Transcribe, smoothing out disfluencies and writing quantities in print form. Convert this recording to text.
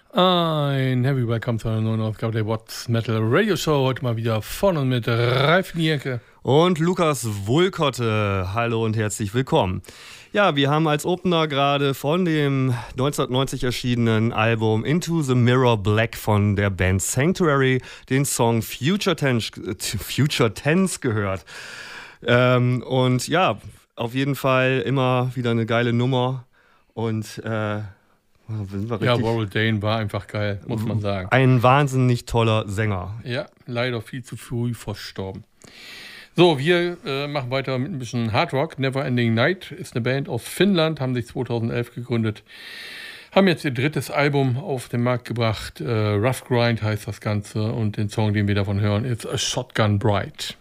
Ein Heavy Welcome zu einer neuen Ausgabe der What's Metal Radio Show. Heute mal wieder von und mit Ralf Nierke und Lukas Wohlkotte. Hallo und herzlich willkommen. Ja, wir haben als Opener gerade von dem 1990 erschienenen Album Into the Mirror Black von der Band Sanctuary den Song Future Tense gehört. Und ja, auf jeden Fall immer wieder eine geile Nummer und Warrell Dane war einfach geil, muss man sagen. Ein wahnsinnig toller Sänger. Ja, leider viel zu früh verstorben. So, wir machen weiter mit ein bisschen Hard Rock. Neverending Night ist eine Band aus Finnland, haben sich 2011 gegründet. Haben jetzt ihr drittes Album auf den Markt gebracht. Rough Grind heißt das Ganze und den Song, den wir davon hören, ist A Shotgun Bride.